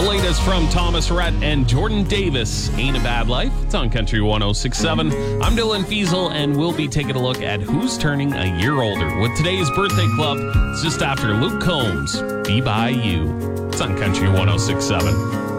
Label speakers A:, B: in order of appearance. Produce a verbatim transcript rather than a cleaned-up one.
A: The latest from Thomas Rhett and Jordan Davis, Ain't a Bad Life. It's on Country one oh six point seven. I'm Dylan Fiesel, and we'll be taking a look at who's turning a year older with today's birthday club. It's just after Luke Combs, Be By You. It's on Country one oh six point seven.